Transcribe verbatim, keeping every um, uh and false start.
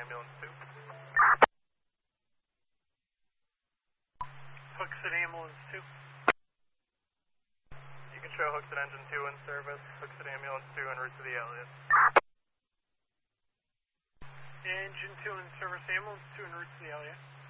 Ambulance two. Hooksett Ambulance two. You can show Hooksett Engine two in service, Hooksett Ambulance two en route to the Elliott. Engine two in service, Ambulance two en route to the Elliott.